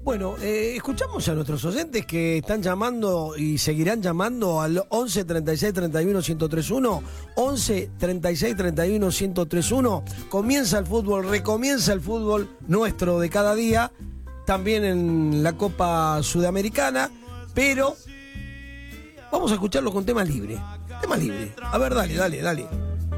Bueno, escuchamos a nuestros oyentes que están llamando y seguirán llamando al 11 36 31 1031, 11 36 31 1031. Comienza el fútbol, recomienza el fútbol nuestro de cada día, también en la Copa Sudamericana, pero vamos a escucharlo con tema libre. Tema libre. A ver, dale.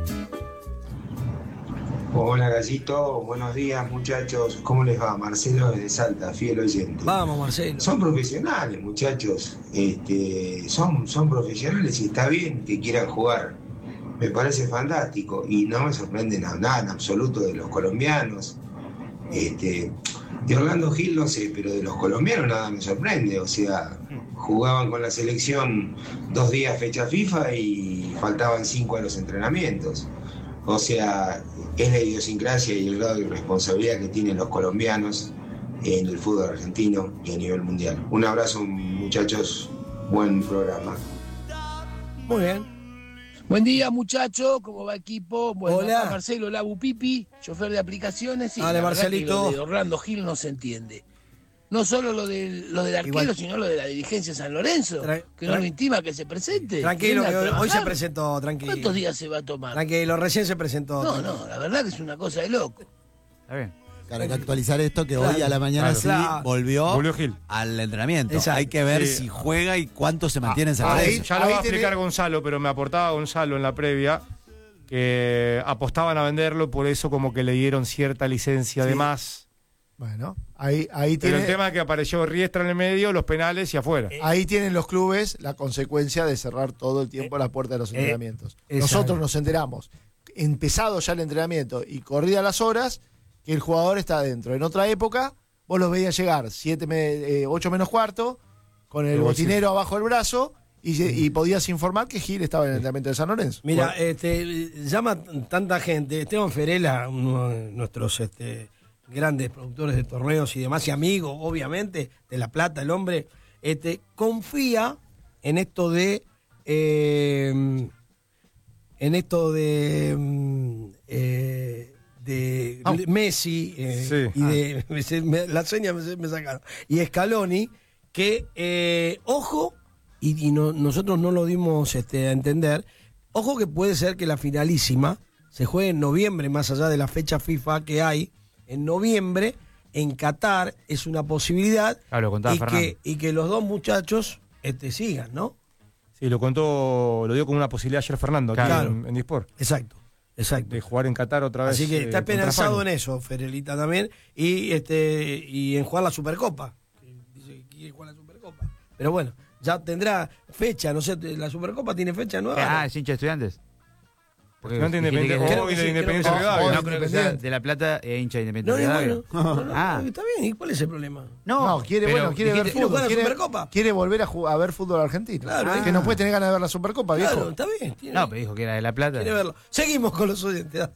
Hola Gallito, buenos días muchachos, ¿cómo les va? Marcelo desde Salta, fiel oyente. Vamos, Marcelo. Son profesionales muchachos, son profesionales y está bien que quieran jugar. Me parece fantástico y no me sorprende nada en absoluto de los colombianos. De Orlando Gil no sé, pero de los colombianos nada me sorprende. O sea, jugaban con la selección 2 días fecha FIFA y faltaban 5 a los entrenamientos. O sea, es la idiosincrasia y el grado de responsabilidad que tienen los colombianos en el fútbol argentino y a nivel mundial. Un abrazo, muchachos. Buen programa. Muy bien. Buen día, muchachos. ¿Cómo va, equipo? Bueno, Hola. acá Marcelo Labu Pipi, chofer de aplicaciones. Y Dale, la verdad Marcelito. que lo de Orlando Gil no se entiende. No solo lo del arquero, Igual. sino lo de la dirigencia de San Lorenzo, que no lo intima que se presente. Tranquilo, Venga a que hoy trabajar. se presentó, tranquilo. ¿Cuántos días se va a tomar? Tranquilo, recién se presentó. No, la verdad que es una cosa de loco. Está bien. Claro, hay que actualizar esto que Claro, hoy a la mañana claro. volvió Gil. al entrenamiento. Exacto. Hay que ver Sí. si juega y cuánto se mantiene en San Ahí Lorenzo. ya lo va a Ahí explicar tiene- Gonzalo, pero me aportaba Gonzalo en la previa que apostaban a venderlo, por eso como que le dieron cierta licencia de más. Bueno, ahí Pero tiene, el tema es que apareció Riestra en el medio, los penales y afuera. ahí tienen los clubes la consecuencia de cerrar todo el tiempo la puerta de los entrenamientos. exacto. Nosotros nos enteramos, empezado ya el entrenamiento y corrida las horas, que el jugador está adentro. En otra época, vos los veías llegar 8 menos cuarto, con el El bolsinero abajo del brazo, y podías informar que Gil estaba en el entrenamiento de San Lorenzo. Mira, llama tanta gente. Esteban Ferela, uno de nuestros grandes productores de torneos y demás, y amigo, obviamente, de La Plata, el hombre, confía en esto de Messi Sí. y de la seña me sacaron, y Scaloni, que ojo, y nosotros no lo dimos a entender, ojo que puede ser que la finalísima se juegue en noviembre, más allá de la fecha FIFA que hay en noviembre en Qatar. Es una posibilidad. Ah, lo contaba Fernando. y que los dos muchachos sigan, ¿no? Sí, lo dio como una posibilidad ayer Fernando aquí Claro. en Disport, Exacto. de jugar en Qatar otra vez. Así que está contra esperanzado en España. eso, Ferelita también, y en jugar la Supercopa. Dice que quiere jugar la Supercopa. Pero bueno, ya tendrá fecha, no sé, la Supercopa tiene fecha nueva. Es hincha de Estudiantes. Porque Estudiante dijiste Independiente, que- hoy creo de que Independencia sí, Rivadavia. No creo que sea de La Plata hincha de Independiente No, y Rivadavia. bueno, Ah. está bien, ¿y cuál es el problema? No, quiere pero ver dijiste- fútbol. ¿quiere jugar la Supercopa? Quiere volver a ver fútbol argentino. Claro, que no puede tener ganas de ver la Supercopa, viejo. Claro, está bien. No, pero dijo que era de La Plata. Quiere verlo. Seguimos con los oyentes.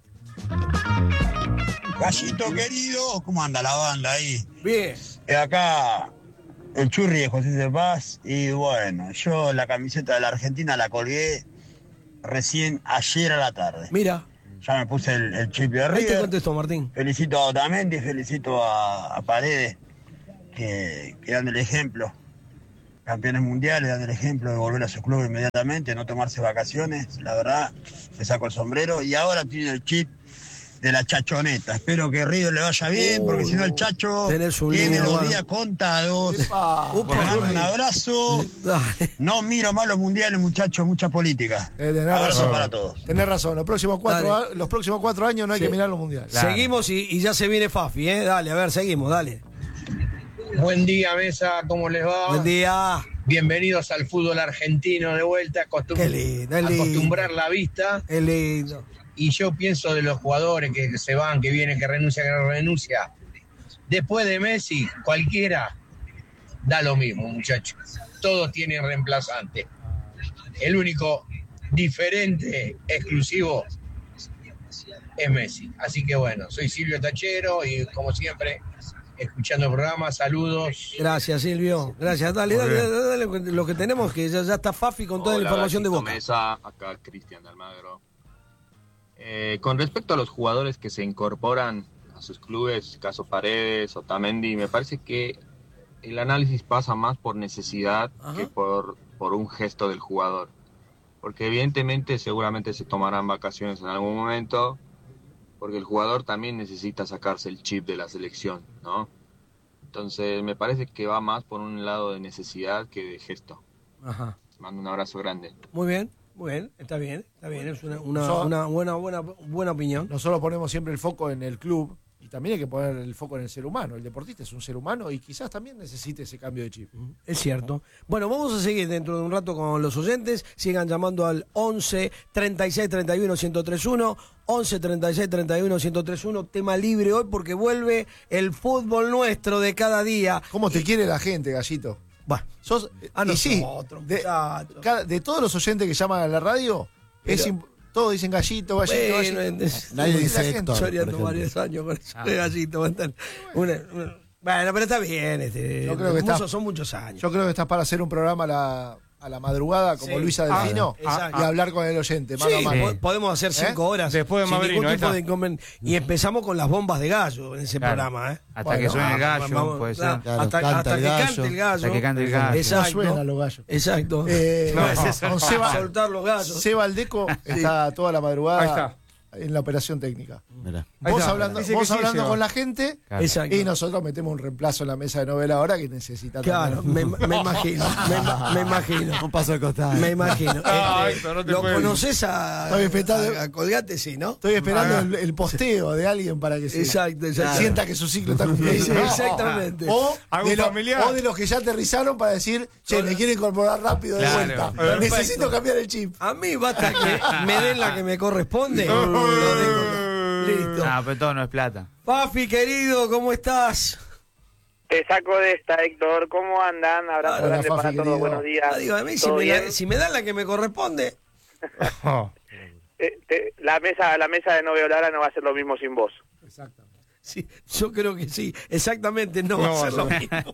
Gallito querido, ¿cómo anda la banda ahí? Bien. Acá el churri de José de Paz y bueno, yo la camiseta de la Argentina la colgué recién ayer a la tarde. Mira, Ya me puse el chip de ahí te River. contesto, Martín. Felicito a Otamendi, felicito a Paredes, que dan el ejemplo. Campeones mundiales, dan el ejemplo de volver a su club inmediatamente, no tomarse vacaciones. La verdad, me saco el sombrero. Y ahora tiene el chip de la chachoneta. Espero que River le vaya bien, porque si no el Chacho tenés un tiene lío, los bueno. días contados. Upa, Te mando un abrazo. Dale. No miro más los mundiales, muchachos, mucha política. Tenés Abrazo razón. para todos. Tenés razón, los próximos cuatro años no hay Sí. que mirar los mundiales. Claro. Seguimos y ya se viene Fafi, ¿eh? Dale, a ver, seguimos, dale. Buen día, mesa, ¿cómo les va? Buen día. Bienvenidos al fútbol argentino de vuelta, Qué lindo, es lindo. acostumbrar la vista. Es lindo. Y yo pienso de los jugadores que se van, que vienen, que renuncia, que no renuncia. Después de Messi, cualquiera da lo mismo, muchachos. Todos tienen reemplazante. El único diferente, exclusivo, es Messi. Así que bueno, soy Silvio Tachero y como siempre, escuchando el programa, saludos. Gracias, Silvio. Gracias. Dale, Muy dale, dale, lo que tenemos, que ya está Fafi con toda la información de Boca. Mesa, acá Cristian de Almagro. Con respecto a los jugadores que se incorporan a sus clubes, caso Paredes, Otamendi, me parece que el análisis pasa más por necesidad que por un gesto del jugador. Porque evidentemente seguramente se tomarán vacaciones en algún momento, porque el jugador también necesita sacarse el chip de la selección, ¿no? Entonces me parece que va más por un lado de necesidad que de gesto. Ajá. Mando un abrazo grande. Muy bien, está bien, es una buena opinión. Nosotros ponemos siempre el foco en el club y también hay que poner el foco en el ser humano. El deportista es un ser humano y quizás también necesite ese cambio de chip. Es cierto. Bueno, vamos a seguir dentro de un rato con los oyentes. Sigan llamando al 11 36 31 1031. 11 36 31 1031. Tema libre hoy porque vuelve el fútbol nuestro de cada día. ¿Cómo te quiere la gente, Gallito? Bueno, y sí, de todos los oyentes que llaman a la radio, todos dicen Gallito, Gallito. Nadie dice Héctor, choreando varios años con eso de Gallito. Bueno, pero está bien. Yo creo que son muchos años. Yo creo que estás para hacer un programa a la madrugada como Luisa Delfino y hablar con el oyente. Mano a mano. Podemos hacer 5 horas. Después de Maverino, y empezamos con las bombas de gallo en ese programa. Hasta que suene el gallo, puede ser. Hasta que cante el gallo. Hasta que cante el gallo. Exacto. No suenan los gallos. Exacto. Con soltar los gallos. Seba Aldeco está toda la madrugada. Ahí está. En la operación técnica. Mirá. Vos hablando con la gente Exacto. y nosotros metemos un reemplazo en la mesa de novela ahora que necesita. Claro, me imagino. Un paso al costado. Me imagino. Héctor, no te ¿Lo puedes. conoces Estoy esperando- a Colgate? Sí, ¿no? Estoy esperando el posteo de alguien para que se Exacto. sienta que su ciclo está cumplido. Exactamente. O ¿Algún familiar? de los que ya aterrizaron para decir, che, me quiero incorporar rápido de Claro. vuelta. Necesito cambiar el chip. A mí basta que me den la que me corresponde. Listo. No, pero todo no es plata. Pafi, querido, ¿cómo estás? Te saco de esta, Héctor. ¿Cómo andan? Abrazo Hola, grande Fafi, para querido. todos. Buenos días. Digo, a mí ¿Todo bien? si me dan la que me corresponde. La mesa de No Veo la Hora no va a ser lo mismo sin vos. Exactamente. Sí, yo creo que sí. Exactamente, no va a ser lo mismo.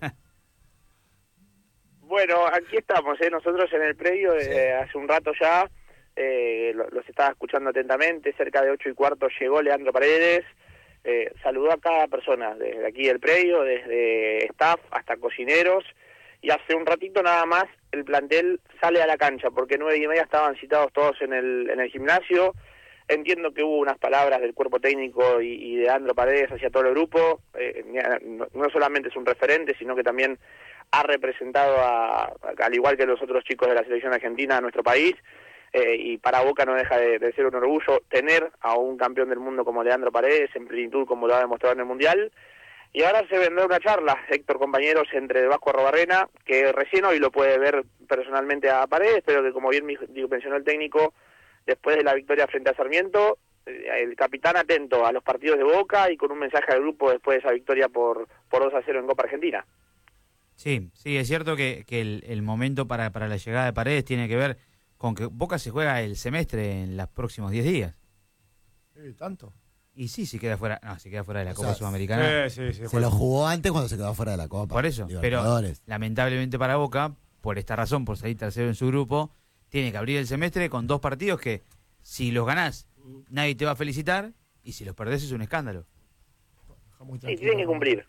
Bueno, aquí estamos, nosotros en el predio hace un rato ya. Los estaba escuchando atentamente. Cerca de 8:15 llegó Leandro Paredes. Saludó a cada persona desde aquí del predio, desde staff hasta cocineros. Y hace un ratito nada más el plantel sale a la cancha, porque 9:30 estaban citados todos en el gimnasio. Entiendo que hubo unas palabras del cuerpo técnico y de Leandro Paredes hacia todo el grupo. No solamente es un referente, sino que también ha representado, al igual que los otros chicos de la selección argentina, a nuestro país. Y para Boca no deja de ser un orgullo tener a un campeón del mundo como Leandro Paredes en plenitud, como lo ha demostrado en el Mundial. Y ahora se vendrá una charla, Héctor, compañeros, entre Vasco Arrobarrena, que recién hoy lo puede ver personalmente a Paredes, pero que, como bien mencionó el técnico, después de la victoria frente a Sarmiento, el capitán atento a los partidos de Boca y con un mensaje al grupo después de esa victoria por 2-0 en Copa Argentina. Sí, es cierto que el momento para la llegada de Paredes tiene que ver con que Boca se juega el semestre en los próximos 10 días. ¿Tanto? Y sí, si queda fuera de la Copa Sudamericana. Sí, Se lo jugó antes cuando se quedó fuera de la Copa. Por eso, pero lamentablemente para Boca, por esta razón, por salir tercero en su grupo, tiene que abrir el semestre con 2 partidos que, si los ganás, nadie te va a felicitar, y si los perdés es un escándalo. Sí, tienen que cumplir.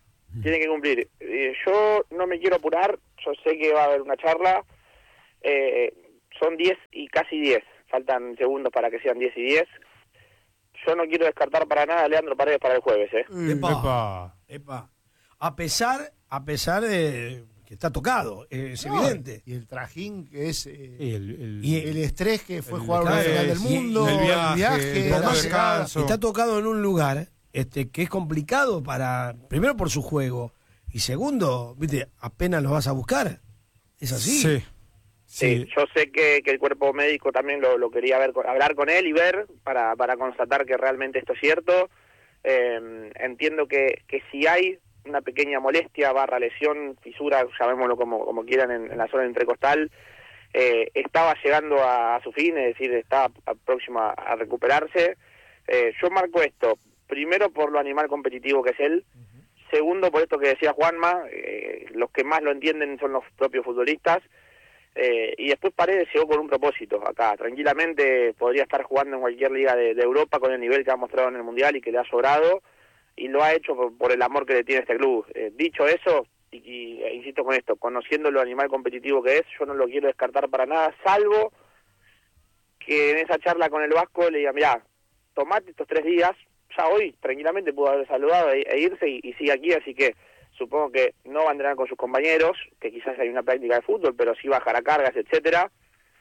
Yo no me quiero apurar, yo sé que va a haber una charla. Son 10 y casi 10. Faltan segundos para que sean 10 y 10. Yo no quiero descartar para nada a Leandro Paredes para el jueves. Epa. A pesar de que está tocado, es evidente. Y el trajín que es el estrés que fue jugar una final del mundo, el viaje, la además, llegada. está tocado en un lugar que es complicado primero por su juego y segundo, viste, apenas lo vas a buscar. ¿Es así? Sí, yo sé que el cuerpo médico también lo quería hablar con él y ver para constatar que realmente esto es cierto. Entiendo que si hay una pequeña molestia, lesión, fisura, llamémoslo como quieran, en la zona intercostal, estaba llegando a su fin, es decir, estaba próxima a recuperarse. Yo marco esto, primero por lo animal competitivo que es él, segundo por esto que decía Juanma, los que más lo entienden son los propios futbolistas. Y después Paredes llegó con un propósito acá. Tranquilamente podría estar jugando en cualquier liga de Europa con el nivel que ha mostrado en el Mundial y que le ha sobrado, y lo ha hecho por el amor que le tiene este club. Dicho eso, insisto con esto, conociendo lo animal competitivo que es, yo no lo quiero descartar para nada, salvo que en esa charla con el Vasco le diga, mirá, tomate estos 3 días, ya hoy tranquilamente pudo haber saludado e irse y sigue aquí, así que supongo que no va a entrenar con sus compañeros, que quizás hay una práctica de fútbol, pero sí bajará cargas, etcétera.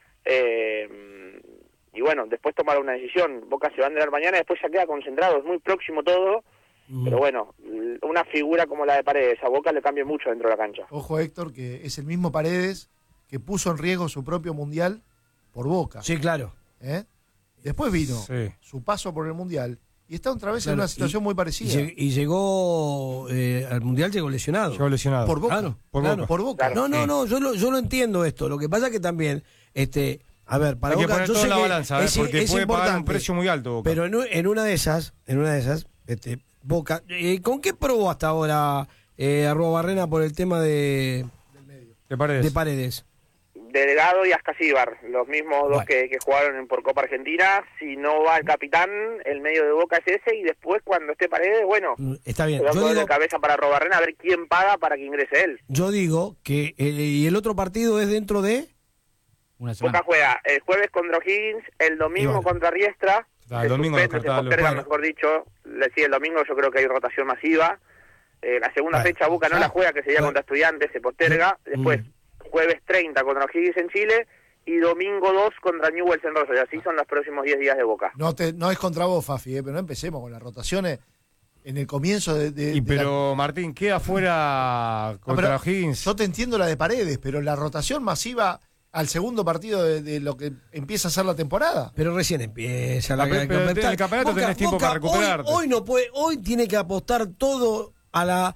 Y bueno, después tomar una decisión. Boca se va a entrenar mañana, después ya queda concentrado, es muy próximo todo, pero bueno, una figura como la de Paredes a Boca le cambia mucho dentro de la cancha. Ojo, Héctor, que es el mismo Paredes que puso en riesgo su propio Mundial por Boca. Sí, claro. Después vino su paso por el Mundial y está otra vez en una situación muy parecida. Y llegó al Mundial, llegó lesionado. Por Boca. Claro, por Boca. No, yo lo entiendo esto. Lo que pasa es que también, a ver, para hay Boca, que poner yo todo sé en la que balanza, porque es puede pagar un importante, precio muy alto Boca. pero en una de esas, Boca, ¿con qué probó hasta ahora Arruabarrena por el tema de Paredes? Delgado y Ascasíbar, los mismos dos que jugaron por Copa Argentina. Si no va el capitán, el medio de Boca es ese, y después cuando esté Paredes, bueno, está bien. yo digo, de cabeza para Arruabarrena a ver quién paga para que ingrese él. Yo digo que y el otro partido es dentro de una semana. Boca juega el jueves contra O'Higgins, el domingo contra Riestra, el domingo se posterga, mejor dicho, el domingo yo creo que hay rotación masiva. La segunda fecha Boca no la juega, que sería contra Estudiantes, se posterga. Después jueves 30 contra O'Higgins en Chile y domingo 2 contra Newell's en Rosario. Así son los próximos 10 días de Boca. No es contra vos, Fafi, pero no empecemos con las rotaciones en el comienzo pero Martín, queda fuera contra O'Higgins. Yo te entiendo la de Paredes, pero la rotación masiva al segundo partido de lo que empieza a ser la temporada. Pero recién empieza el campeonato, tenés tiempo para recuperarte. Hoy no puede, hoy tiene que apostar todo a la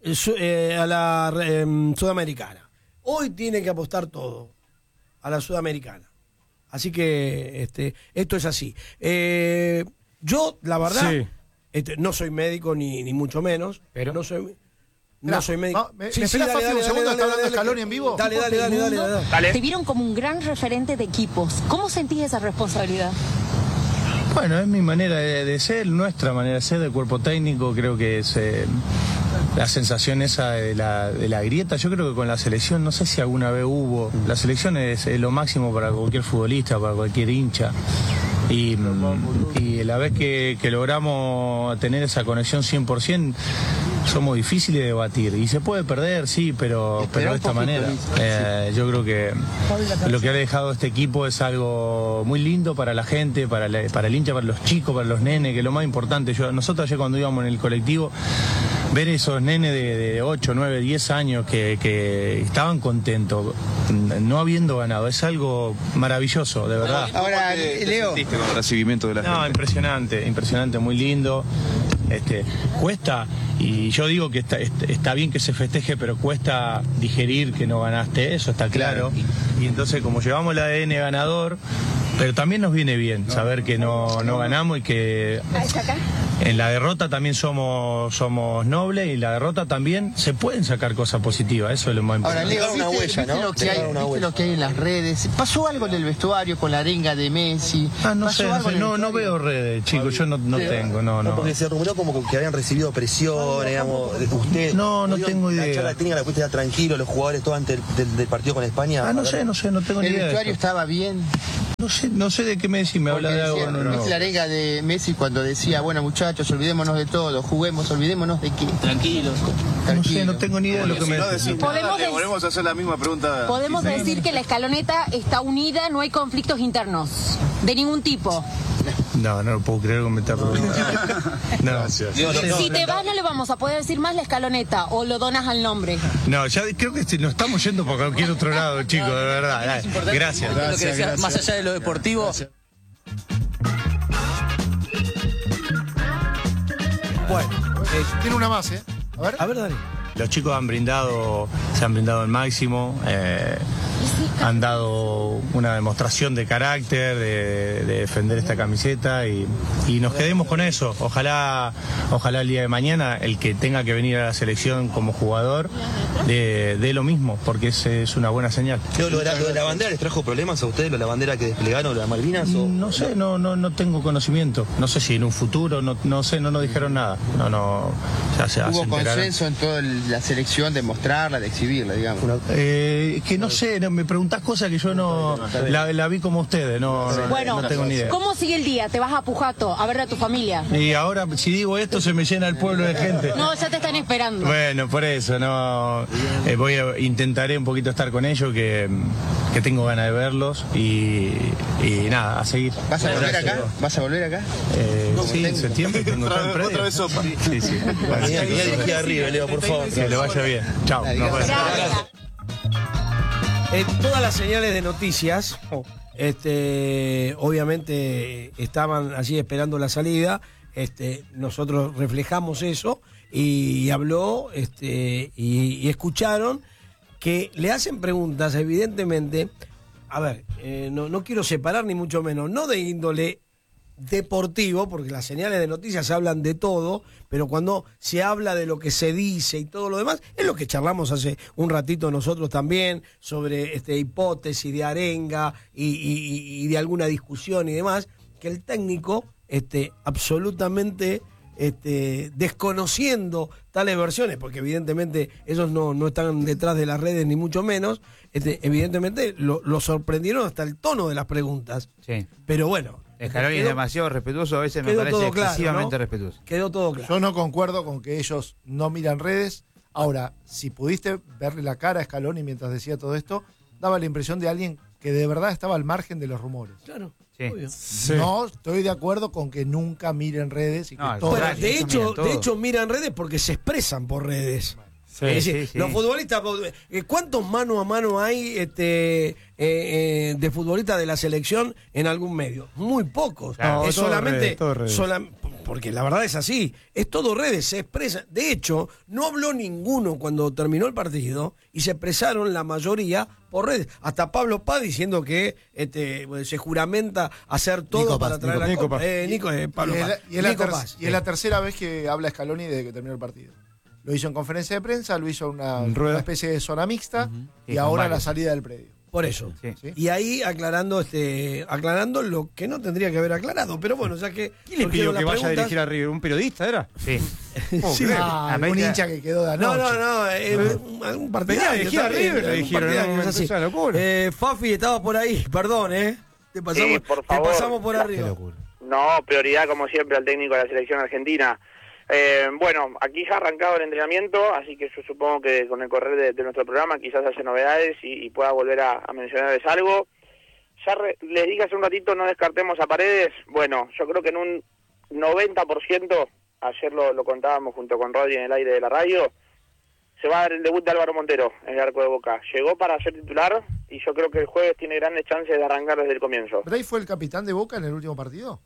sudamericana. Hoy tiene que apostar todo a la sudamericana. Así que esto es así. Yo, la verdad, no soy médico ni mucho menos, pero no soy médico. ¿Me esperás, Fafi, un segundo? ¿Está hablando Scaloni en vivo? Dale. Te vieron como un gran referente de equipos. ¿Cómo sentís esa responsabilidad? Bueno, es mi manera de ser, nuestra manera de ser, del cuerpo técnico. Creo que es la sensación esa de la grieta. Yo creo que con la selección, no sé si alguna vez hubo. La selección es lo máximo para cualquier futbolista, para cualquier hincha. Y la vez que logramos tener esa conexión 100%, somos difíciles de batir. Y se puede perder, sí, pero de esta manera. Yo creo que lo que ha dejado este equipo es algo muy lindo para la gente, para el hincha, para los chicos, para los nenes, que es lo más importante. Nosotros ayer cuando íbamos en el colectivo, ver esos nenes de 8, 9, 10 años que estaban contentos, no habiendo ganado, es algo maravilloso, de verdad. Ahora, Leo, con el recibimiento de la gente. Impresionante, muy lindo. Cuesta, y yo digo que está bien que se festeje, pero cuesta digerir que no ganaste, eso está claro. Y entonces, como llevamos el ADN ganador, pero también nos viene bien saber que no ganamos y que en la derrota también somos nobles, y la derrota también se pueden sacar cosas positivas, eso es lo más importante. Ahora, Leo, ¿viste lo que hay en las redes? ¿Pasó algo en el vestuario con la arenga de Messi? No veo redes, chicos, yo no tengo, no. Porque se rumoró como que habían recibido presión, digamos, usted. No tengo idea. La charla técnica la fuiste ya tranquilo, los jugadores todos antes del partido con España. No tengo ni idea. ¿El vestuario estaba bien? No sé de qué Messi me habla de algo. ¿Viste la arenga de Messi cuando decía, bueno, muchachos, olvidémonos de todo, juguemos, olvidémonos de qué? Tranquilos. No tengo ni idea de lo que me decís. Volvemos a hacer la misma pregunta. Podemos decir que la escaloneta está unida, no hay conflictos internos, de ningún tipo. No lo puedo creer que me está preguntando. Gracias. Si te vas, no le vamos a poder decir más la escaloneta, o lo donas al nombre. No, ya creo que nos estamos yendo por cualquier otro lado, chicos, de verdad. Gracias. Más allá de lo deportivo. Bueno, tiene una más, A ver, dale. Los chicos se han brindado al máximo, han dado una demostración de carácter, de defender esta camiseta, y nos quedemos con eso. Ojalá el día de mañana el que tenga que venir a la selección como jugador dé lo mismo, porque es una buena señal. ¿Lo de la bandera les trajo problemas a ustedes, lo de la bandera que desplegaron, lo de Malvinas? No sé, no tengo conocimiento. No sé si en un futuro, no sé, no nos dijeron nada. Ya se ¿Hubo consenso en todo el la selección, de mostrarla, de exhibirla, digamos. Que no sé, me preguntás cosas que yo no la vi como ustedes, no tengo ni idea. ¿Cómo sigue el día? ¿Te vas a Pujato a ver a tu familia? Y ahora, si digo esto, se me llena el pueblo de gente. No, ya te están esperando. Bueno, por eso, no. Intentaré un poquito estar con ellos, que tengo ganas de verlos y nada, a seguir. ¿Vas a volver acá? ¿Vas a volver acá? Sí, en septiembre tengo Otra vez sopa. Sí. Bueno, ya dirigí arriba, Leo, por favor. Que le vaya bien. Chao. Todas las señales de noticias, obviamente estaban allí esperando la salida. Nosotros reflejamos eso y habló y escucharon que le hacen preguntas, evidentemente. A ver, no quiero separar ni mucho menos, no de índole deportivo, porque las señales de noticias hablan de todo, pero cuando se habla de lo que se dice y todo lo demás, es lo que charlamos hace un ratito nosotros también, sobre hipótesis de arenga y de alguna discusión y demás, que el técnico absolutamente desconociendo tales versiones, porque evidentemente ellos no están detrás de las redes ni mucho menos, evidentemente lo sorprendieron hasta el tono de las preguntas. Sí. Pero bueno, Scaloni es demasiado respetuoso, a veces me parece excesivamente respetuoso. Quedó todo claro. Yo no concuerdo con que ellos no miran redes. Ahora, si pudiste verle la cara a Scaloni mientras decía todo esto, daba la impresión de alguien que de verdad estaba al margen de los rumores. Claro. Sí. No estoy de acuerdo con que nunca miren redes y que todo. Bueno, de hecho miran redes porque se expresan por redes. Sí, es decir, los futbolistas, ¿cuántos mano a mano hay de futbolistas de la selección en algún medio? Muy pocos. Claro, Es todo solamente, redes. porque la verdad es así, es todo redes, se expresa. De hecho, no habló ninguno cuando terminó el partido y se expresaron la mayoría por redes. Hasta Pablo Paz diciendo que se juramenta hacer todo Nico para Paz, traer la Nico Copa. Paz. Pablo Paz. Y es la tercera vez que habla Scaloni desde que terminó el partido. Lo hizo en conferencia de prensa, lo hizo en una especie de zona mixta y ahora la salida del predio. Por eso. Sí. Y ahí aclarando lo que no tendría que haber aclarado. Pero bueno, ya que. ¿Quién le pidió que vaya a dirigir a River? ¿Un periodista era? Sí. Sí. Un hincha que quedó de anoche. Un partidario. Dirigir a River, le dijeron. Es así. Fafi, estaba por ahí, perdón, Te pasamos, por te favor. pasamos por arriba. No, prioridad como siempre al técnico de la selección argentina. Bueno, aquí ya ha arrancado el entrenamiento, así que yo supongo que con el correr de nuestro programa quizás haya novedades y pueda volver a mencionarles algo. Ya les dije hace un ratito, no descartemos a Paredes. Bueno, yo creo que en un 90%, ayer lo contábamos junto con Rodri en el aire de la radio, se va a dar el debut de Álvaro Montero en el arco de Boca. Llegó para ser titular y yo creo que el jueves tiene grandes chances de arrancar desde el comienzo. ¿Bray fue el capitán de Boca en el último partido?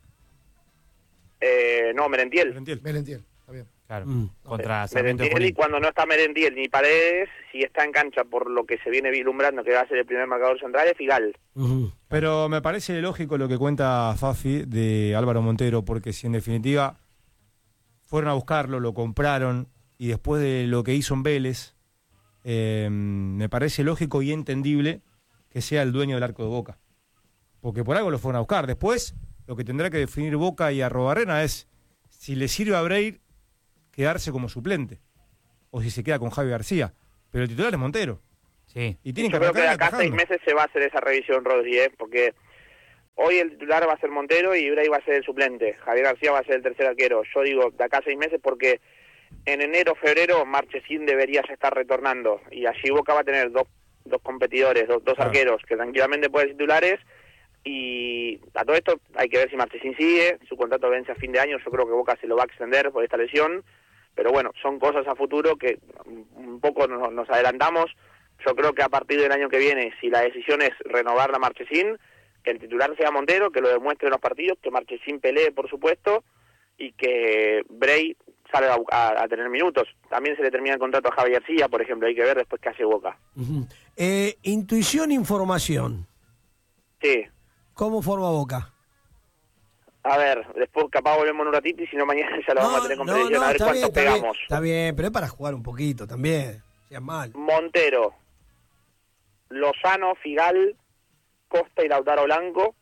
No, Merentiel. Merentiel, está bien. Claro, contra Sarmiento de Merentiel, y Junín. cuando no está Merentiel ni Paredes, si está en cancha por lo que se viene vislumbrando que va a ser el primer marcador central, es Figal. Pero me parece lógico lo que cuenta Fafi de Álvaro Montero, porque si en definitiva fueron a buscarlo, lo compraron, y después de lo que hizo en Vélez, me parece lógico y entendible que sea el dueño del arco de Boca. Porque por algo lo fueron a buscar. Después, lo que tendrá que definir Boca y Arrobarrena es si le sirve a Breir quedarse como suplente o si se queda con Javi García. Pero el titular es Montero. Sí. Y tienen que Yo creo que de arrancar acá a 6 atajando. meses se va a hacer esa revisión, Rodri, porque hoy el titular va a ser Montero y Bray va a ser el suplente. Javier García va a ser el tercer arquero. Yo digo de acá a 6 meses porque en enero, febrero, Marchesín debería ya estar retornando. Y allí Boca va a tener dos competidores, dos arqueros que tranquilamente pueden ser titulares. Y a todo esto hay que ver si Marchesín sigue. Su contrato vence a fin de año. Yo creo que Boca se lo va a extender por esta lesión. Pero bueno, son cosas a futuro que un poco nos adelantamos. Yo creo que a partir del año que viene, si la decisión es renovar a Marchesín, que el titular sea Montero, que lo demuestre en los partidos, que Marchesín pelee, por supuesto, y que Bray salga a tener minutos. También se le termina el contrato a Javi García, por ejemplo, hay que ver después qué hace Boca. Intuición, información. Sí. ¿Cómo forma Boca? A ver, después capaz volvemos en un ratito y si no mañana ya lo vamos a tener con precisión, a ver cuánto pegamos. Está bien, pero es para jugar un poquito también. Sea mal. Montero, Lozano, Figal, Costa y Lautaro Blanco.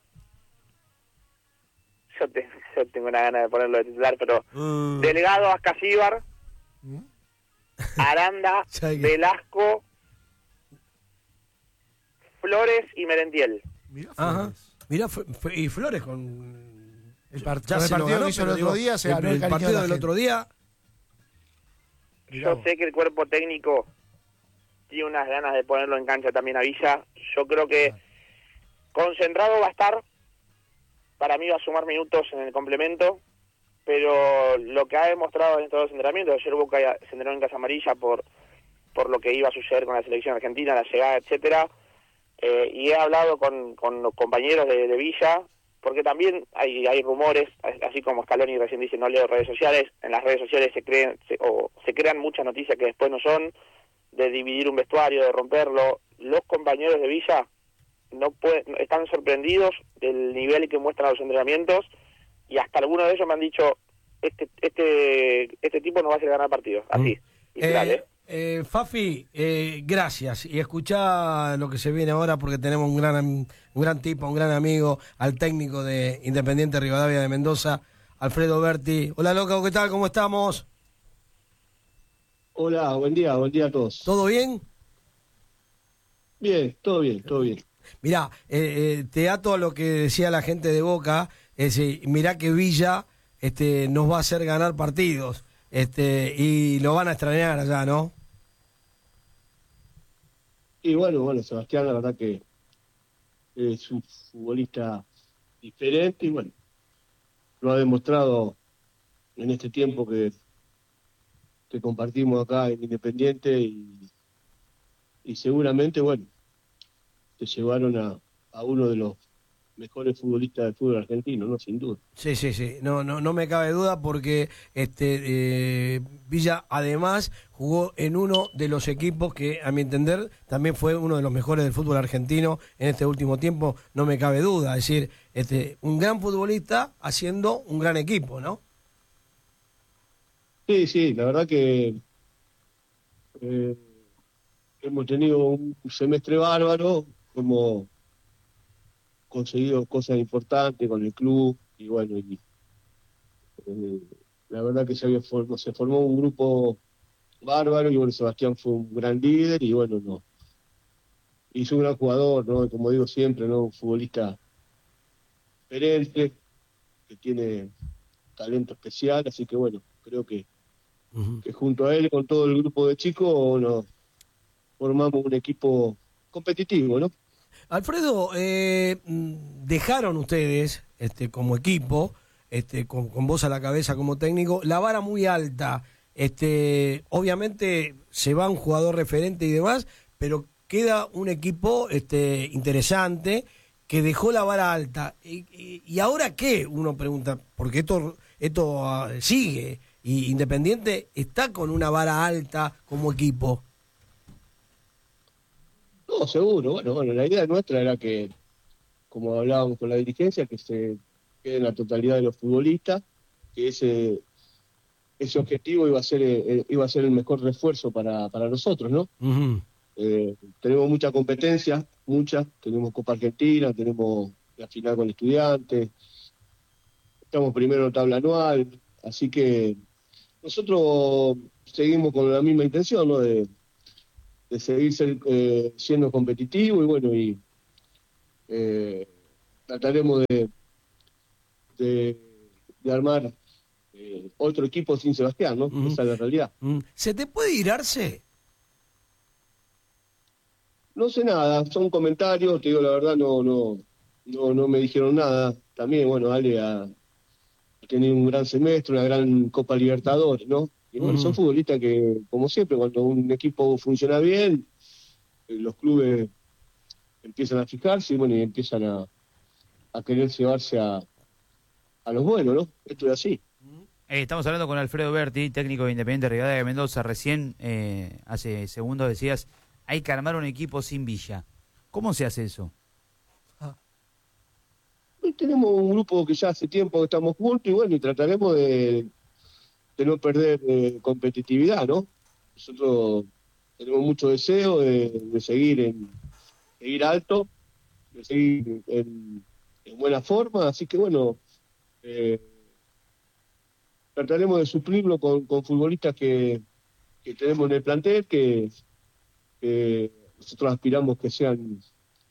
Yo tengo una gana de ponerlo de titular, pero Delgado, Ascasíbar, Aranda, Velasco, Flores y Merentiel. Ajá. Mirá, y Flores con el partido que hizo el otro día, se ganó el partido del otro día. Yo sé que el cuerpo técnico tiene unas ganas de ponerlo en cancha también a Villa. Yo creo que concentrado va a estar. Para mí va a sumar minutos en el complemento. Pero lo que ha demostrado en estos dos entrenamientos, ayer Boca se entrenó en Casa Amarilla por lo que iba a suceder con la selección argentina, la llegada, etcétera. Y he hablado con los compañeros de Villa, porque también hay rumores, así como Scaloni recién dice, no leo redes sociales, en las redes sociales se crean muchas noticias que después no son, de dividir un vestuario, de romperlo. Los compañeros de Villa están sorprendidos del nivel que muestran los entrenamientos, y hasta algunos de ellos me han dicho, este tipo no va a hacer ganar partidos, así, literal, Fafi, gracias, y escuchá lo que se viene ahora, porque tenemos un gran tipo, un gran amigo, al técnico de Independiente Rivadavia de Mendoza, Alfredo Berti. Hola, loco, ¿qué tal? ¿Cómo estamos? Hola, buen día a todos. ¿Todo bien? Bien, todo bien. Mirá, te ato a lo que decía la gente de Boca, mirá que Villa nos va a hacer ganar partidos, y lo van a extrañar allá, ¿no? Y bueno, Sebastián, la verdad que es un futbolista diferente y bueno, lo ha demostrado en este tiempo que compartimos acá en Independiente y seguramente, bueno, se llevaron a uno de los mejores futbolistas del fútbol argentino, ¿no? Sin duda. Sí. No me cabe duda, porque Villa además jugó en uno de los equipos que, a mi entender, también fue uno de los mejores del fútbol argentino en este último tiempo, no me cabe duda. Es decir, un gran futbolista haciendo un gran equipo, ¿no? Sí, la verdad que hemos tenido un semestre bárbaro, como conseguido cosas importantes con el club y bueno, la verdad que se formó un grupo bárbaro y bueno, Sebastián fue un gran líder y bueno, no hizo un gran jugador, ¿no? Como digo siempre, ¿no? Un futbolista diferente, que tiene talento especial, así que bueno, creo que junto a él, con todo el grupo de chicos, nos formamos un equipo competitivo, ¿no? Alfredo, dejaron ustedes, como equipo, con vos a la cabeza como técnico, la vara muy alta. Obviamente se va un jugador referente y demás, pero queda un equipo interesante que dejó la vara alta. ¿Y ahora qué? Uno pregunta, porque esto sigue, y Independiente está con una vara alta como equipo. No, seguro. Bueno, la idea nuestra era que, como hablábamos con la dirigencia, que se quede en la totalidad de los futbolistas, que ese objetivo iba a ser el mejor refuerzo para nosotros, ¿no? Uh-huh. Tenemos mucha competencia, tenemos Copa Argentina, tenemos la final con Estudiantes, estamos primero en tabla anual, así que nosotros seguimos con la misma intención, ¿no? De seguir siendo competitivo y bueno, trataremos de armar otro equipo sin Sebastián, ¿no? Uh-huh. Esa es la realidad. Uh-huh. ¿Se te puede ir Arce? No sé nada, son comentarios, te digo la verdad, no me dijeron nada. También, bueno, Ale ha tenido un gran semestre, una gran Copa Libertadores, ¿no? Y bueno, son futbolistas que, como siempre, cuando un equipo funciona bien, los clubes empiezan a fijarse y bueno, y empiezan a querer llevarse a los buenos, ¿no? Esto es así. Estamos hablando con Alfredo Berti, técnico de Independiente Rivadavia de Mendoza. Recién, hace segundos decías, hay que armar un equipo sin Villa. ¿Cómo se hace eso? Tenemos un grupo que ya hace tiempo que estamos juntos y bueno, y trataremos de no perder competitividad, ¿no? Nosotros tenemos mucho deseo de seguir alto, de seguir en buena forma, así que bueno, trataremos de suplirlo con futbolistas que tenemos en el plantel, que nosotros aspiramos que sean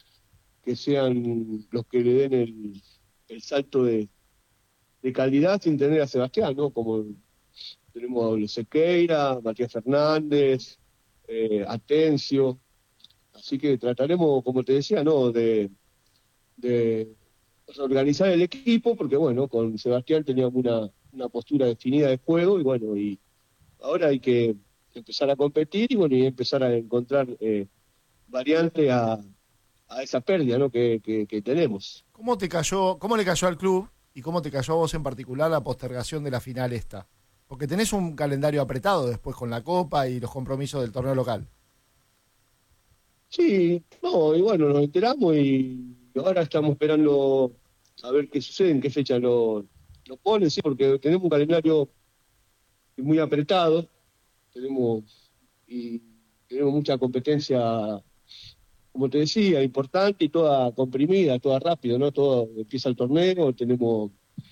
los que le den el salto de calidad sin tener a Sebastián, ¿no? Como tenemos a Sequeira, Matías Fernández, Atencio, así que trataremos, como te decía, ¿no? de reorganizar el equipo, porque bueno, con Sebastián teníamos una postura definida de juego, y bueno, y ahora hay que empezar a competir, y bueno, y empezar a encontrar variante a esa pérdida, ¿no? que tenemos. ¿Cómo le cayó al club y cómo te cayó a vos en particular la postergación de la final esta? Porque tenés un calendario apretado después con la Copa y los compromisos del torneo local. Sí, no, y bueno, nos enteramos y ahora estamos esperando a ver qué sucede, en qué fecha lo ponen, sí, porque tenemos un calendario muy apretado, tenemos mucha competencia, como te decía, importante y toda comprimida, toda rápido, ¿no? Todo empieza el torneo, tenemos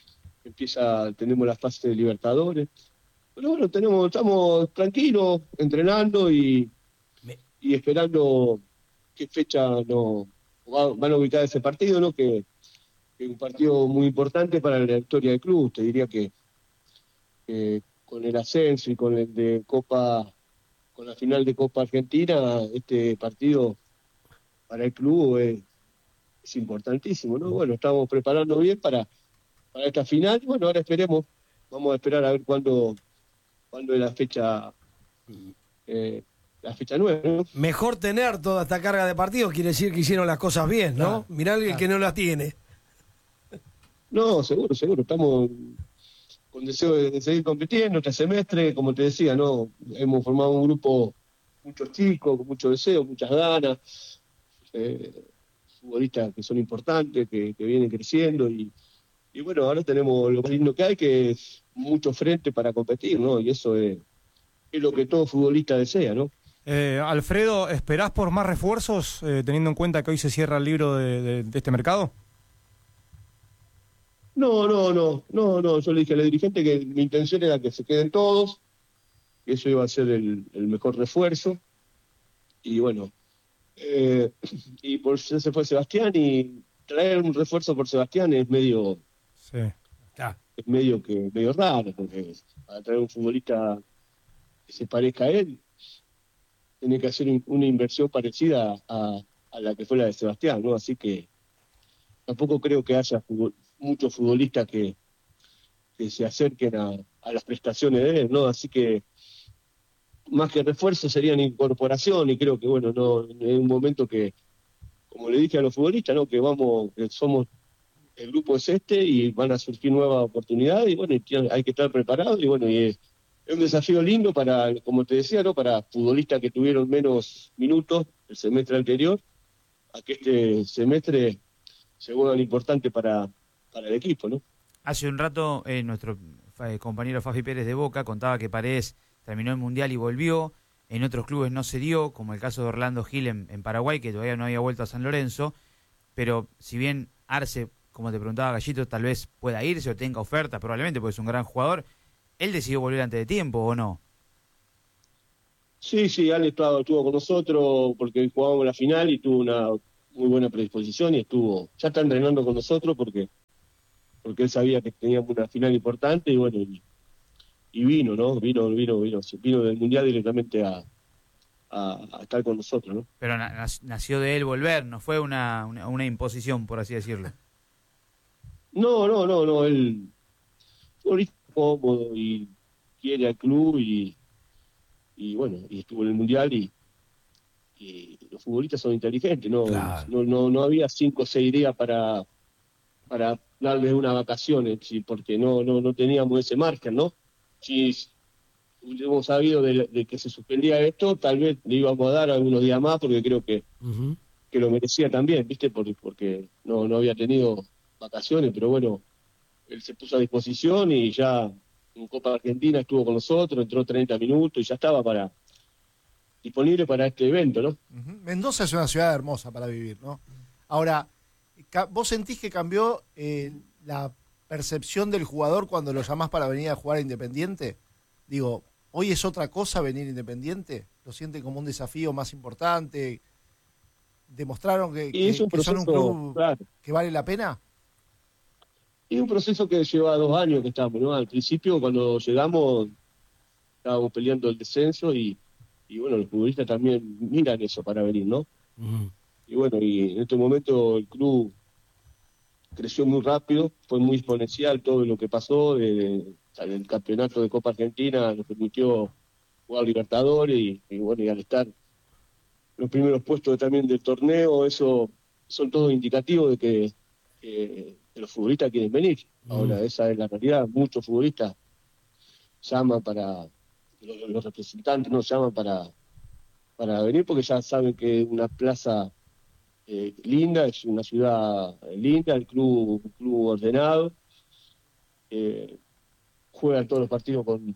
la fase de Libertadores. Pero bueno, estamos tranquilos, entrenando y esperando qué fecha van a ubicar ese partido, ¿no? Que es un partido muy importante para la historia del club. Te diría que con el ascenso y con el de Copa, con la final de Copa Argentina, este partido para el club es importantísimo, ¿no? Bueno, estamos preparando bien para esta final. Bueno, ahora vamos a esperar a ver cuándo es la fecha 9, ¿no? Mejor tener toda esta carga de partidos quiere decir que hicieron las cosas bien, ¿no? Claro, Mirá el que no las tiene. No, seguro, estamos con deseo de seguir compitiendo este semestre, como te decía, ¿no? Hemos formado un grupo, muchos chicos, con mucho deseo, muchas ganas, futbolistas que son importantes, que vienen creciendo y bueno, ahora tenemos lo más lindo que hay, que es mucho frente para competir, ¿no? Y eso es lo que todo futbolista desea, ¿no? Alfredo, ¿esperás por más refuerzos, teniendo en cuenta que hoy se cierra el libro de este mercado? No, yo le dije a la dirigente que mi intención era que se queden todos, que eso iba a ser el mejor refuerzo, y bueno, y por eso se fue Sebastián, y traer un refuerzo por Sebastián es medio... Sí. Es medio raro, porque para traer un futbolista que se parezca a él, tiene que hacer una inversión parecida a la que fue la de Sebastián, ¿no? Así que tampoco creo que haya muchos futbolistas que se acerquen a las prestaciones de él, ¿no? Así que más que refuerzo serían incorporación, y creo que, bueno, no es un momento que, como le dije a los futbolistas, ¿no? Que somos, el grupo es este y van a surgir nuevas oportunidades, y bueno, hay que estar preparados, y bueno, y es un desafío lindo para, como te decía, ¿no? Para futbolistas que tuvieron menos minutos el semestre anterior, a que este semestre se vuelvan importante para el equipo, ¿no? Hace un rato nuestro compañero Fafi Pérez de Boca contaba que Paredes terminó el Mundial y volvió, en otros clubes no se dio, como el caso de Orlando Gil en Paraguay, que todavía no había vuelto a San Lorenzo, pero si bien Arce, como te preguntaba Gallito, tal vez pueda irse o tenga oferta, probablemente porque es un gran jugador, ¿él decidió volver antes de tiempo o no? Sí, Ale estuvo con nosotros porque jugábamos la final y tuvo una muy buena predisposición y ya está entrenando con nosotros porque él sabía que teníamos una final importante, y bueno, y vino, ¿no? Vino del Mundial directamente a estar con nosotros, ¿no? Pero nació de él volver, no fue una imposición, por así decirlo. No, él fue cómodo y quiere al club y bueno, y estuvo en el Mundial y los futbolistas son inteligentes, ¿no? Claro. No había 5 o 6 días para darles unas vacaciones, ¿sí? Porque no teníamos ese margen, ¿no? Si hubiéramos sabido de que se suspendía esto, tal vez le íbamos a dar algunos días más, porque creo que lo merecía también, ¿viste? Porque no había tenido vacaciones, pero bueno, él se puso a disposición y ya en Copa Argentina estuvo con nosotros, entró 30 minutos y ya estaba disponible para este evento, ¿no? Mendoza es una ciudad hermosa para vivir, ¿no? Ahora, ¿vos sentís que cambió la percepción del jugador cuando lo llamás para venir a jugar a Independiente? Digo, ¿Hoy es otra cosa venir Independiente? ¿Lo sienten como un desafío más importante? ¿Demostraron que son un club que vale la pena? Es un proceso que lleva 2 años que estamos, ¿no? Al principio, cuando llegamos, estábamos peleando el descenso y bueno, los futbolistas también miran eso para venir, ¿no? Y bueno, y en este momento el club creció muy rápido, fue muy exponencial todo lo que pasó, el campeonato de Copa Argentina nos permitió jugar Libertadores y bueno, y al estar los primeros puestos también del torneo, eso son todos indicativos de que los futbolistas quieren venir. Ahora, esa es la realidad, muchos futbolistas llaman los representantes no llaman para venir porque ya saben que es una plaza linda, es una ciudad linda, un club ordenado, jugamos todos los partidos con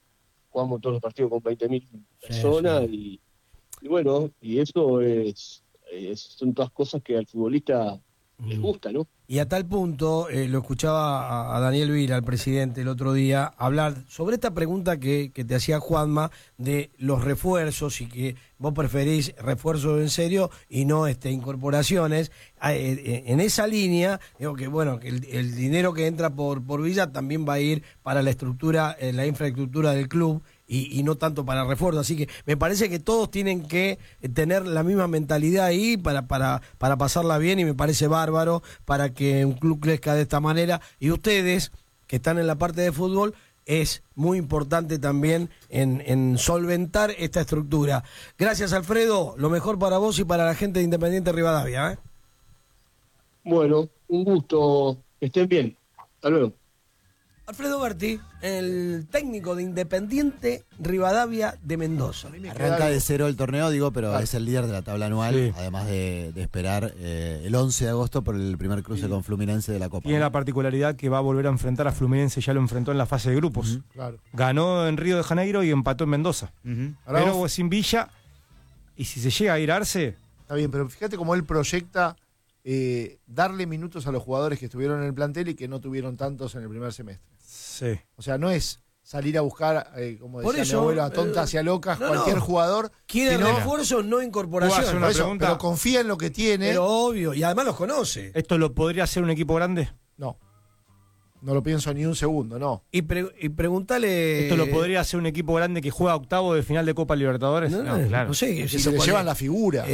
20.000 personas y bueno, y eso son todas cosas que al futbolista les gusta, ¿no? Y a tal punto, lo escuchaba a Daniel Vila, el presidente, el otro día, hablar sobre esta pregunta que te hacía Juanma de los refuerzos y que vos preferís refuerzos en serio y no incorporaciones. En esa línea, digo que bueno, que el dinero que entra por Villa también va a ir para la estructura, la infraestructura del club. Y no tanto para refuerzo, así que me parece que todos tienen que tener la misma mentalidad ahí para pasarla bien y me parece bárbaro para que un club crezca de esta manera y ustedes que están en la parte de fútbol es muy importante también en solventar esta estructura. Gracias Alfredo, lo mejor para vos y para la gente de Independiente Rivadavia, ¿eh? Bueno, un gusto, que estén bien, hasta luego. Alfredo Berti, el técnico de Independiente Rivadavia de Mendoza. Arranca de 0 el torneo, pero es el líder de la tabla anual, además de esperar el 11 de agosto por el primer cruce con Fluminense de la Copa. Tiene la particularidad que va a volver a enfrentar a Fluminense, ya lo enfrentó en la fase de grupos. Claro. Ganó en Río de Janeiro y empató en Mendoza. Ahora pero sin Villa, y si se llega a ir Arce... Está bien, pero fíjate cómo él proyecta darle minutos a los jugadores que estuvieron en el plantel y que no tuvieron tantos en el primer semestre. Sí. O sea, no es salir a buscar, como decía eso, mi abuelo, a tontas y a locas, cualquier jugador. Quiere refuerzos, no incorporaciones. Pero confía en lo que tiene. Pero obvio, y además los conoce. ¿Esto lo podría hacer un equipo grande? No. No lo pienso ni un segundo, no. Y preguntale... ¿Esto lo podría hacer un equipo grande que juega octavo de final de Copa Libertadores? No, claro. No sé. Si se le llevan la figura.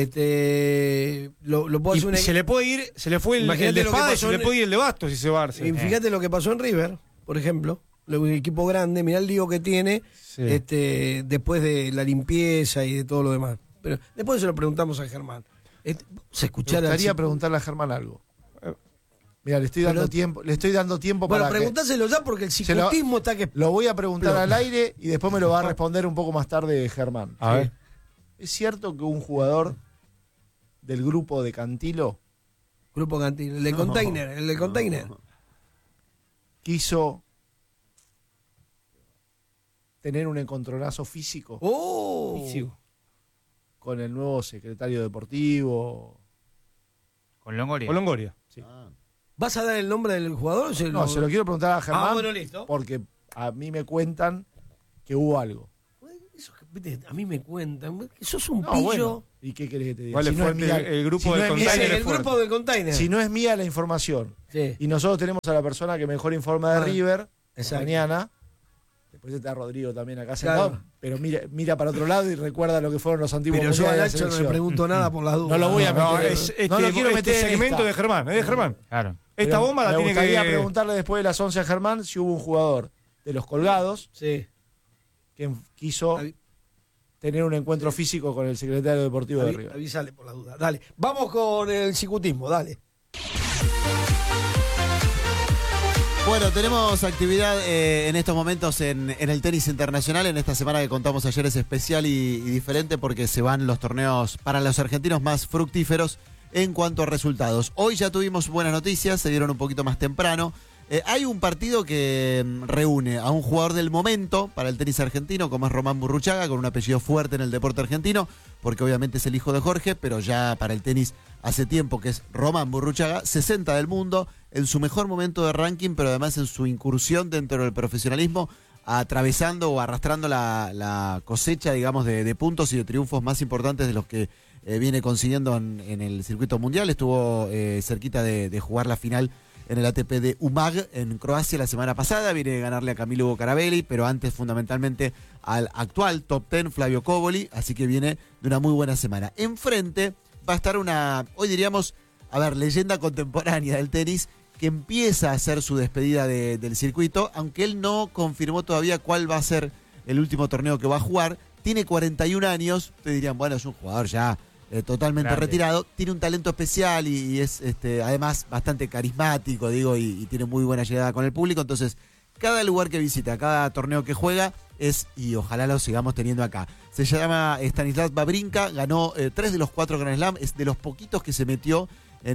Lo puedo hacer se le puede ir, se le fue el de Espada y se le puede ir el de Bastos y se va a Arce. Y fíjate lo que pasó en River, por ejemplo. Un equipo grande, mirá el lío que tiene después de la limpieza y de todo lo demás. Pero después se lo preguntamos a Germán. Me gustaría preguntarle a Germán algo. Mira, le estoy dando tiempo para. Bueno, preguntáselo ya porque el psicotismo está que. Lo voy a preguntar al aire y después me lo va a responder un poco más tarde Germán. A ver. ¿Es cierto que un jugador del grupo de Cantilo? Grupo Cantilo, el de Container. Quiso tener un encontronazo físico. Físico. Con el nuevo secretario deportivo. Con Longoria. Con Longoria. Sí. ¿Vas a dar el nombre del jugador? Se lo quiero preguntar a Germán. bueno, listo. Porque a mí me cuentan que hubo algo. Eso, a mí me cuentan. Eso es un pillo. Bueno. ¿Y qué querés que te diga? Vale, el grupo del Container. El grupo del Container. Si no es mía la información, y nosotros tenemos a la persona que mejor informa de River, mañana, después está Rodrigo también acá sentado, pero mira para otro lado y recuerda lo que fueron los antiguos mundiales. Pero yo a Nacho no le pregunto nada por las dudas. No lo voy a meter. No lo quiero meter en segmento de Germán. Es de Germán. Claro. Esta bomba la tiene que... Me gustaría preguntarle después de las 11 a Germán si hubo un jugador de los colgados que quiso tener un encuentro físico con el secretario deportivo de River. Avísale por la duda. Dale. Vamos con el psicotismo, dale. Bueno, tenemos actividad en estos momentos en el tenis internacional. En esta semana que contamos ayer es especial y diferente porque se van los torneos para los argentinos más fructíferos en cuanto a resultados. Hoy ya tuvimos buenas noticias, se dieron un poquito más temprano. Hay un partido que reúne a un jugador del momento para el tenis argentino, como es Román Burruchaga, con un apellido fuerte en el deporte argentino, porque obviamente es el hijo de Jorge, pero ya para el tenis hace tiempo que es Román Burruchaga, 60 del mundo, en su mejor momento de ranking, pero además en su incursión dentro del profesionalismo, atravesando o arrastrando la cosecha, digamos, de puntos y de triunfos más importantes de los que viene consiguiendo en el circuito mundial. Estuvo cerquita de jugar la final en el ATP de Umag en Croacia la semana pasada. Viene de ganarle a Camilo Bucarabelli, pero antes fundamentalmente al actual top 10 Flavio Coboli, así que viene de una muy buena semana. Enfrente va a estar hoy diríamos, leyenda contemporánea del tenis, que empieza a hacer su despedida del circuito, aunque él no confirmó todavía cuál va a ser el último torneo que va a jugar. Tiene 41 años, ustedes dirían, bueno, es un jugador ya totalmente retirado, tiene un talento especial y es además bastante carismático, digo, y tiene muy buena llegada con el público. Entonces, cada lugar que visita, cada torneo que juega y ojalá lo sigamos teniendo acá. Se llama Stanislav Wawrinka, ganó 3 de los 4 Grand Slam, es de los poquitos que se metió en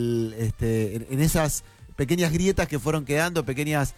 esas pequeñas grietas que fueron quedando, pequeñas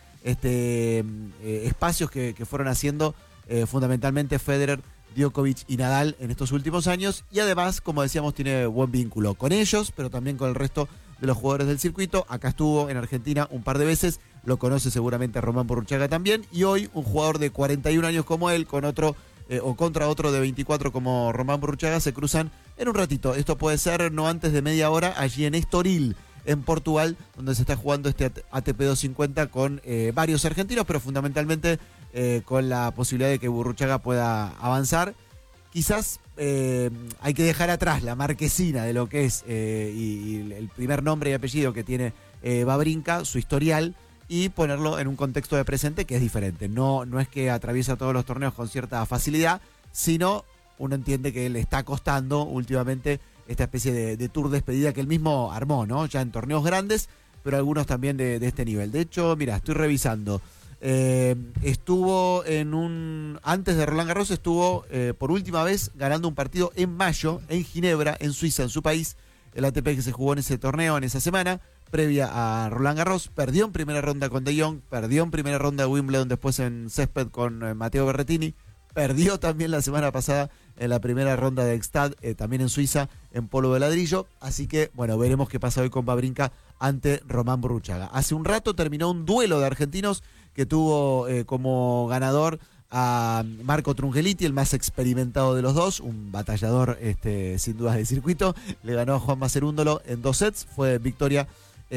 espacios que fueron haciendo fundamentalmente Federer, Djokovic y Nadal en estos últimos años, y además, como decíamos, tiene buen vínculo con ellos, pero también con el resto de los jugadores del circuito. Acá estuvo en Argentina un par de veces, lo conoce seguramente Román Burruchaga también, y hoy un jugador de 41 años como él, con otro contra otro de 24 como Román Burruchaga, se cruzan en un ratito. Esto puede ser no antes de media hora allí en Estoril, en Portugal, donde se está jugando este ATP 250 con varios argentinos, pero fundamentalmente con la posibilidad de que Burruchaga pueda avanzar. Quizás hay que dejar atrás la marquesina de lo que es y el primer nombre y apellido que tiene Wawrinka, su historial, y ponerlo en un contexto de presente que es diferente. No es que atraviesa todos los torneos con cierta facilidad, sino uno entiende que le está costando últimamente esta especie de tour despedida que él mismo armó, ¿no? Ya en torneos grandes, pero algunos también de este nivel. De hecho, mira, estoy revisando. Estuvo antes de Roland Garros, estuvo por última vez ganando un partido en mayo en Ginebra, en Suiza, en su país. El ATP que se jugó en ese torneo, en esa semana, previa a Roland Garros. Perdió en primera ronda con De Jong, perdió en primera ronda de Wimbledon, después en césped con Matteo Berrettini. Perdió también la semana pasada en la primera ronda de Gstad, también en Suiza, en polvo de ladrillo. Así que, bueno, veremos qué pasa hoy con Wawrinka ante Román Burruchaga. Hace un rato terminó un duelo de argentinos que tuvo como ganador a Marco Trungelliti, el más experimentado de los dos, un batallador sin dudas de circuito. Le ganó a Juan Macerúndolo en 2 sets, fue victoria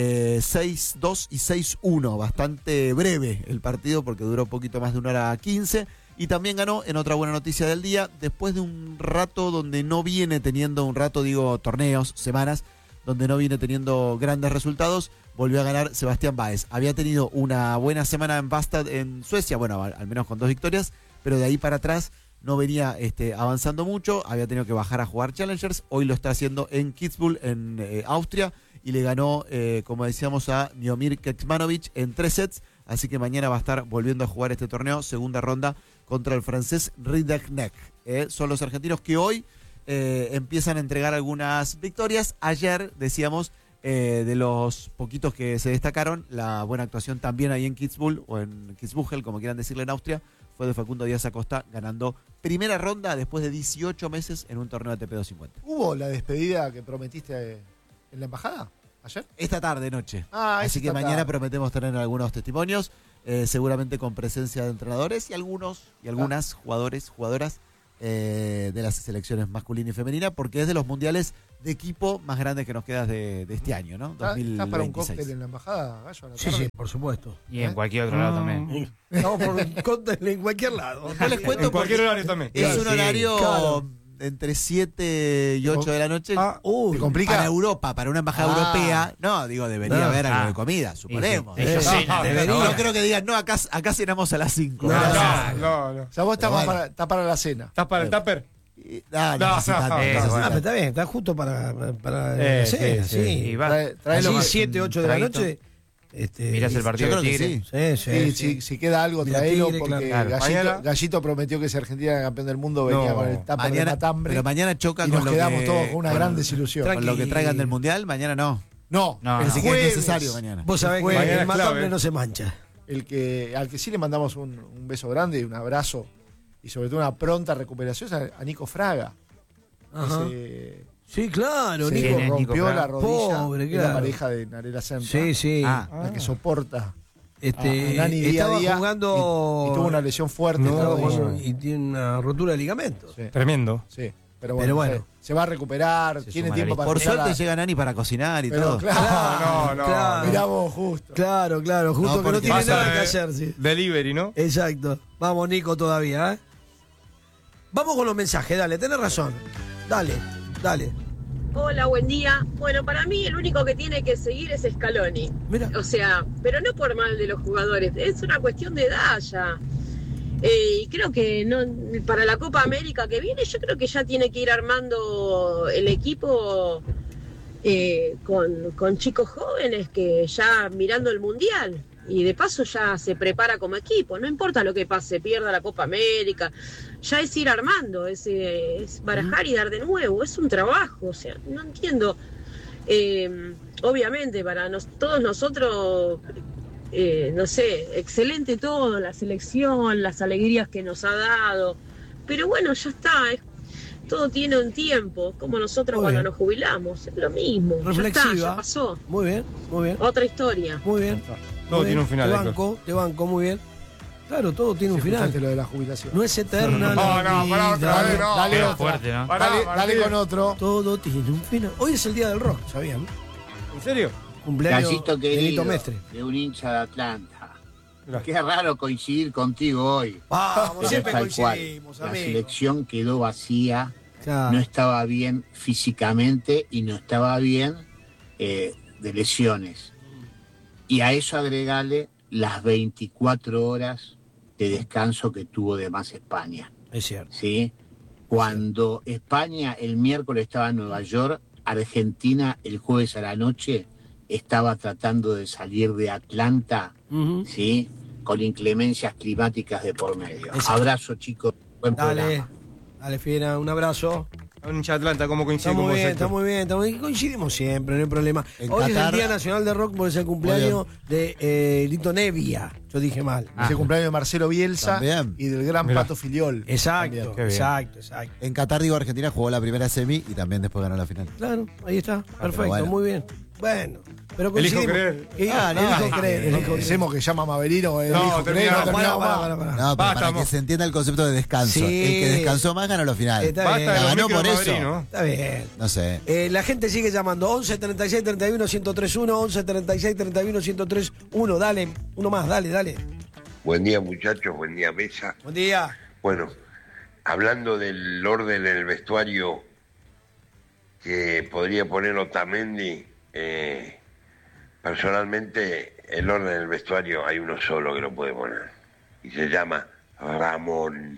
6-2 y 6-1, bastante breve el partido porque duró poquito más de 1 hora 15. Y también ganó, en otra buena noticia del día, después de un rato donde no viene teniendo, torneos, semanas, donde no viene teniendo grandes resultados, volvió a ganar Sebastián Báez. Había tenido una buena semana en Bastad, en Suecia, bueno, al menos con 2 victorias, pero de ahí para atrás no venía avanzando mucho, había tenido que bajar a jugar Challengers, hoy lo está haciendo en Kitzbühel, en Austria, y le ganó, como decíamos, a Miomir Kecmanovic en 3 sets, así que mañana va a estar volviendo a jugar este torneo, segunda ronda contra el francés Ridderknecht. Son los argentinos que hoy empiezan a entregar algunas victorias. Ayer, decíamos, de los poquitos que se destacaron, la buena actuación también ahí en Kitzbühel, o en Kitzbühel, como quieran decirle en Austria, fue de Facundo Díaz Acosta, ganando primera ronda después de 18 meses en un torneo de ATP 250. ¿Hubo la despedida que prometiste en la embajada ayer? Esta tarde, noche. Así que mañana prometemos tener algunos testimonios, seguramente con presencia de entrenadores y algunas jugadoras de las selecciones masculina y femenina, porque es de los mundiales de equipo más grandes que nos quedan de este año, ¿no? 2026. ¿Estás para un cóctel en la embajada, Gallo? Sí, por supuesto. Y en cualquier otro lado también. No, por un cóctel en cualquier lado. No les cuento en cualquier horario también. Es un horario entre 7 y 8 de la noche. ¿Te complica? Para Europa, para una embajada europea. No, No, debería haber algo de comida, suponemos. No creo que digan, acá cenamos a las 5. No. O sea, vos estás para la cena. ¿Estás para el tupper? Pero está bien, está justo para la cena, sí. Y va. Traelo 7, 8 de la noche. Mirás el partido de Tigre. Sí. Si queda algo, traelo, Tigre, porque claro. Gallito prometió que si Argentina era campeón del mundo venía con el tupper de matambre. Pero mañana choca y con nos lo quedamos que, todos con una gran desilusión. Con lo que traigan del Mundial, mañana no. No, así que es necesario mañana. Vos sabés que el matambre no se mancha. Al que sí le mandamos un beso grande y un abrazo y sobre todo una pronta recuperación es a Nico Fraga. Sí, claro, Nico rompió la rodilla. Pobre, la pareja de Narela Sempra. Sí. La que soporta Nani día estaba a día jugando y tuvo una lesión fuerte. y tiene una rotura de ligamentos. Sí. Tremendo. Sí. Pero bueno, se va a recuperar, tiene tiempo para Por empezar suerte a- llega Nani para cocinar y Pero todo. claro, Claro. mirá vos, justo. Claro, justo No, que no porque tiene pasa nada que de- hacer, sí. Delivery, ¿no? Exacto. Vamos, Nico, todavía, ¿eh? Vamos con los mensajes, dale, tenés razón. Dale. Hola, buen día. Bueno, para mí el único que tiene que seguir es Scaloni. Mira. O sea, pero no por mal de los jugadores, es una cuestión de edad ya. Y creo que no, para la Copa América que viene, yo creo que ya tiene que ir armando el equipo con chicos jóvenes que ya mirando el Mundial. Y de paso ya se prepara como equipo, no importa lo que pase, pierda la Copa América, ya es ir armando, es barajar y dar de nuevo, es un trabajo, o sea, no entiendo. Obviamente para todos nosotros, no sé, excelente todo, la selección, las alegrías que nos ha dado, pero bueno, ya está, todo tiene un tiempo, como nosotros Muy cuando bien. nos jubilamos, es lo mismo, ya Reflexiva. está, ya pasó, Muy bien. otra historia. Muy bien. Todo Muy tiene bien. un final, Te banco, muy bien. Claro, todo tiene un final. Escuchaste lo de la jubilación. No es eterna. No, la pará otra vida. vez, no. Dale Queda otra. fuerte, ¿no? Dale con otro. Todo tiene un final. Hoy es el día del rock, ¿sabían? ¿En serio? Cumpleaños Gallito de Lito querido, Mestre. de un hincha de Atlanta. Gracias. Qué raro coincidir contigo hoy. Vamos, Pero siempre tal cual, coincidimos, la amigo. selección quedó vacía, Claro. no estaba bien físicamente y no estaba bien de lesiones. Y a eso agregale las 24 horas de descanso que tuvo de más España. Es cierto. ¿Sí? Cuando España el miércoles estaba en Nueva York, Argentina el jueves a la noche estaba tratando de salir de Atlanta, ¿sí? Con inclemencias climáticas de por medio. Exacto. Abrazo, chicos. Buen programa. Dale, Fiera, un abrazo. Un hincha de Atlanta, ¿cómo coincide Está con muy vos, bien, Héctor? está muy bien, está muy bien. Coincidimos siempre, no hay problema. En Hoy es Qatar- el Día Nacional de Rock porque es el cumpleaños de Lito Nevia. Yo dije mal. Es el cumpleaños de Marcelo Bielsa También. y del gran Mirá. Pato Filiol. Exacto, Qué bien. exacto. En Qatar, digo, Argentina jugó la primera semi y también después ganó la final. Claro, ahí está. Perfecto, bueno. muy bien. Bueno, pero Elijo coincidimos. creer. Elijo creer, elijo creer. Pensemos que llama Maverino. No, terminamos. Pará. No, pero Basta, para que se entienda el concepto de descanso. Sí. El que descansó más ganó la final. Está Basta bien. de La los ganó por micros eso. Madrid, ¿no? Está bien. No sé. La gente sigue llamando 11 36 31 1031 11 36 31 1031. Dale, uno más, dale. Buen día muchachos, buen día mesa. Buen día. Bueno, hablando del orden en el vestuario que podría poner Otamendi, personalmente el orden en el vestuario hay uno solo que lo puede poner y se llama Ramón.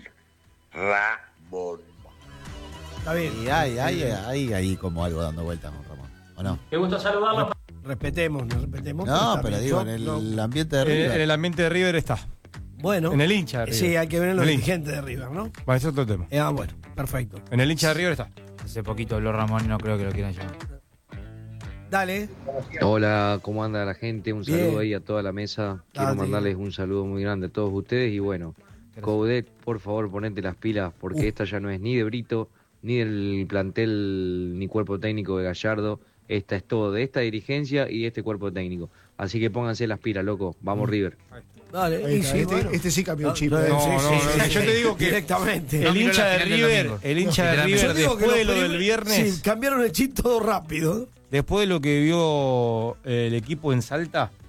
Está bien. Y hay ahí como algo dando vueltas con Ramón. ¿O no? Qué gusto saludarlo. Respetemos. No, está pero bien. digo, Yo, en el no. ambiente de En River. el ambiente de River está. Bueno. En el hincha de River. Sí, hay que ver en los En el hincha. dirigentes de River, ¿no? Bueno, eso es otro tema. Bueno, perfecto. En el hincha de River está. Hace poquito habló Ramón y no creo que lo quieran llamar. Dale. Hola, ¿cómo anda la gente? Un Bien. saludo ahí a toda la mesa. Quiero Dale. mandarles un saludo muy grande a todos ustedes y bueno, Coudet, por favor ponete las pilas porque esta ya no es ni de Brito, ni del plantel, ni cuerpo técnico de Gallardo. Esta es todo de esta dirigencia y de este cuerpo técnico. Así que pónganse las pilas, loco. Vamos River. Dale. Ahí y está, sí, bueno. este sí cambió el chip. No, ¿eh? No, yo te digo que directamente. el No, hincha miró de la final del River, domingo. el hincha de River Yo digo que después de los lo del prim- viernes, Sí, cambiaron el chip todo rápido. después de lo que vio el equipo en Salta,